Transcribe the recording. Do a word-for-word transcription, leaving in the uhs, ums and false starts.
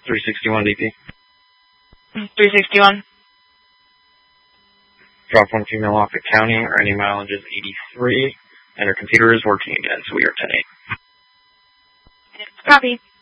three sixty-one D P. three sixty-one. Drop one female off at county. Our any mileage is eighty-three, and our computer is working again, so we are ten eight. Copy.